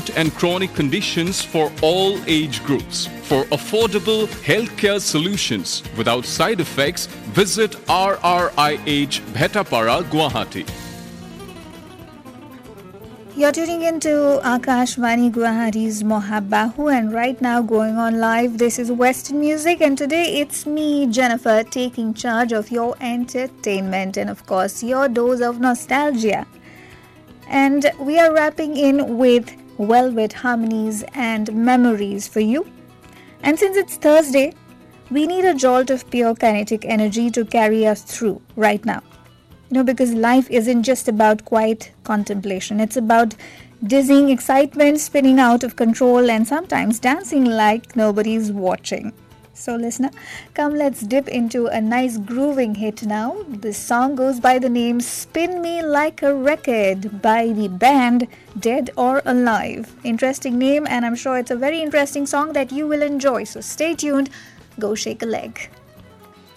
acute and chronic conditions for all age groups. For affordable healthcare solutions without side effects, visit RRIH Bhetapara, Guwahati. You're tuning into Akashvani Guwahati's Mohabbahu, and right now going on live, this is Western Music, and today it's me, Jennifer, taking charge of your entertainment and of course your dose of nostalgia. And we are wrapping in with velvet harmonies and memories for you. And since it's Thursday, we need a jolt of pure kinetic energy to carry us through right now. Because life isn't just about quiet contemplation. It's about dizzying excitement, spinning out of control, and sometimes dancing like nobody's watching. So listener, come let's dip into a nice grooving hit now. This song goes by the name Spin Me Like a Record by the band Dead or Alive. Interesting name, and I'm sure it's a very interesting song that you will enjoy. So stay tuned, go shake a leg.